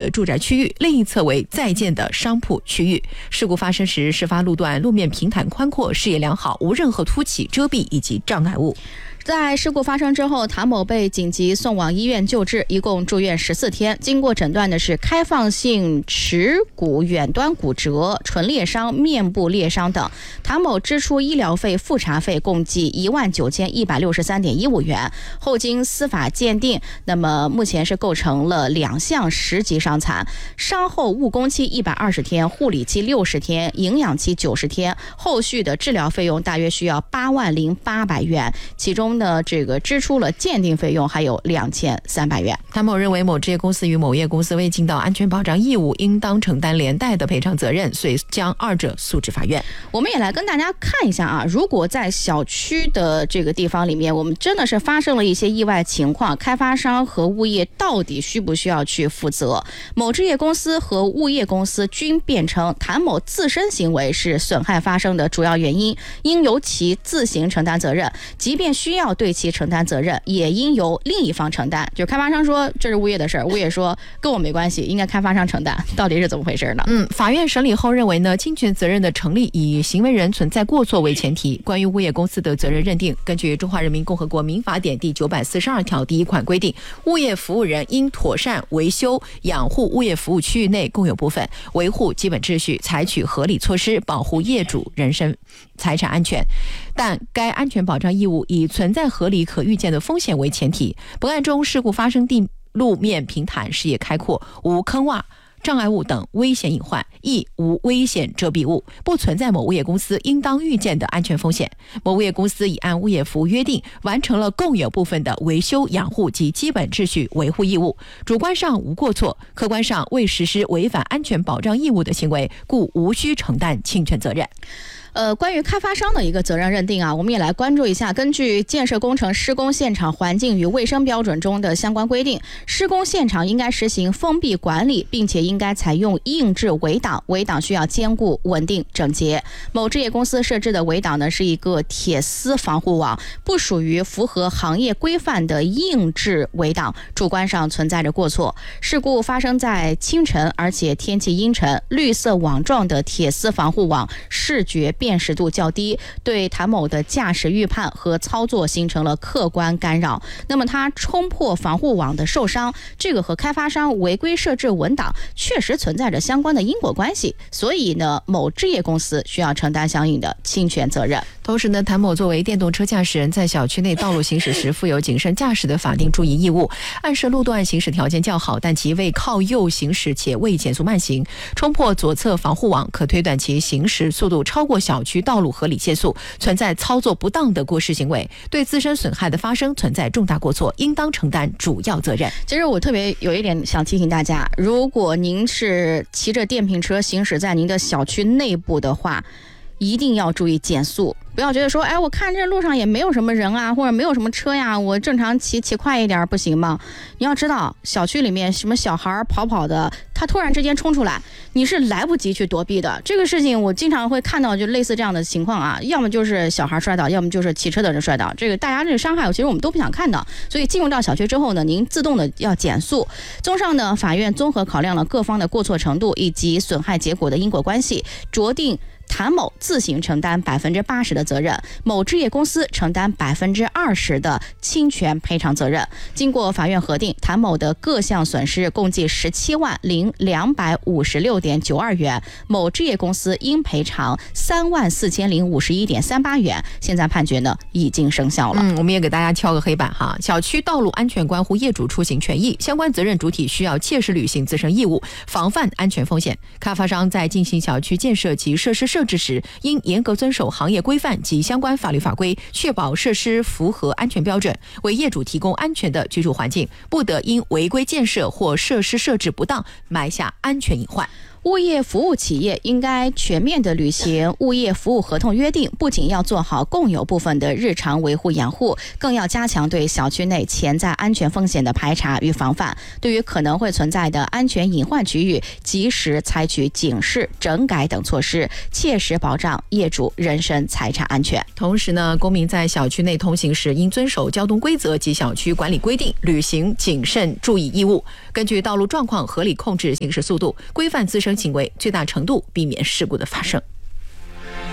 的住宅区域，另一侧为在建的商铺区域。事故发生时，事发路段路面平坦宽阔，视野良好，无任何凸起、遮蔽以及障碍物。 在事故发生之后，谭某被紧急送往医院救治，一共住院14天。经过诊断的是开放性耻骨远端骨折、唇裂伤、面部裂伤等。谭某支出医疗费、复查费共计19163.15元。后经司法鉴定，那么目前是构成了2项10级伤残，伤后误工期120天，护理期60天，营养期90天。后续的治疗费用大约需要80800元，其中这个支出了鉴定费用还有2300元。 谭某认为某职业公司与某业公司未尽到安全保障义务，应当承担连带的赔偿责任，遂将二者诉至法院。 我们也来跟大家看一下啊，如果在小区的这个地方里面，我们真的是发生了一些意外情况，开发商和物业到底需不需要去负责？某职业公司和物业公司均辩称谭某自身行为是损害发生的主要原因，应由其自行承担责任，即便需要对其承担责任，也应由另一方承担。就是开发商说这是物业的事儿，物业说跟我没关系，应该开发商承担，到底是怎么回事呢？ 法院审理后认为呢，侵权责任的成立以行为人存在过错为前提。关于物业公司的责任认定，根据《中华人民共和国民法典》第942条第1款规定，物业服务人应妥善维修养护物业服务区域内共有部分，维护基本秩序，采取合理措施保护业主人身财产安全，但该安全保障义务以存在合理可预见的风险为前提。本案中，事故发生地路面平坦，视野开阔，无坑洼、障碍物等危险隐患，亦无危险遮蔽物，不存在某物业公司应当预见的安全风险。某物业公司已按物业服务约定完成了共有部分的维修养护及基本秩序维护义务，主观上无过错，客观上未实施违反安全保障义务的行为，故无需承担侵权责任。 关于开发商的一个责任认定啊，我们也来关注一下。根据建设工程施工现场环境与卫生标准中的相关规定，施工现场应该实行封闭管理，并且应该采用硬质围挡，围挡需要坚固、稳定、整洁。某置业公司设置的围挡呢是一个铁丝防护网，不属于符合行业规范的硬质围挡，主观上存在着过错。事故发生在清晨，而且天气阴沉，绿色网状的铁丝防护网视觉辨识度较低，对谭某的驾驶预判和操作形成了客观干扰。那么他冲破防护网的受伤，这个和开发商违规设置文档确实存在着相关的因果关系，所以呢，某置业公司需要承担相应的侵权责任。 同时呢，谭某作为电动车驾驶人，在小区内道路行驶时负有谨慎驾驶的法定注意义务。按设路段行驶条件较好，但其未靠右行驶且未减速慢行，冲破左侧防护网，可推断其行驶速度超过小区道路合理限速，存在操作不当的过失行为，对自身损害的发生存在重大过错，应当承担主要责任。 其实我特别有一点想提醒大家，如果您是骑着电瓶车行驶在您的小区内部的话，一定要注意减速，不要觉得说，哎，我看这路上也没有什么人啊，或者没有什么车呀，我正常骑快一点不行吗？你要知道，小区里面什么小孩跑的，他突然之间冲出来，你是来不及去躲避的。这个事情我经常会看到，就类似这样的情况啊，要么就是小孩摔倒，要么就是骑车的人摔倒。这个大家这个伤害，其实我们都不想看到。所以进入到小区之后呢，您自动的要减速。综上呢，法院综合考量了各方的过错程度以及损害结果的因果关系，酌定谭某自行承担80%的责任，某置业公司承担20%的侵权赔偿责任。经过法院核定，谭某的各项损失共计170256.92元，某置业公司应赔偿34051.38元。现在判决呢已经生效了。 我们也给大家敲个黑板哈，小区道路安全关乎业主出行权益，相关责任主体需要切实履行自身义务，防范安全风险。开发商在进行小区建设及设施设置时，应严格遵守行业规范及相关法律法规，确保设施符合安全标准，为业主提供安全的居住环境，不得因违规建设或设施设置不当埋下安全隐患。 物业服务企业应该全面的履行物业服务合同约定，不仅要做好共有部分的日常维护养护，更要加强对小区内潜在安全风险的排查与防范，对于可能会存在的安全隐患区域，及时采取警示、整改等措施，切实保障业主人身财产安全。 同时呢，公民在小区内通行时应遵守交通规则及小区管理规定，履行谨慎注意义务，根据道路状况合理控制行驶速度，规范自身行为，最大程度避免事故的发生。